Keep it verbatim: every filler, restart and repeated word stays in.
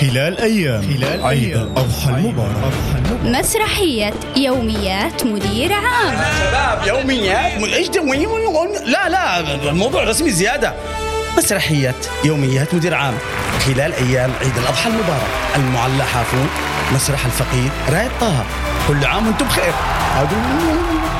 خلال أيام خلال عيد الأضحى المبارك. مسرحية يوميات مدير عام. شباب يوميات ايش دوي؟ لا لا الموضوع رسمي زيادة. مسرحية يوميات مدير عام خلال أيام عيد الأضحى المبارك. المعلى حافون، مسرح الفقير، راية طه. كل عام وانتم بخير.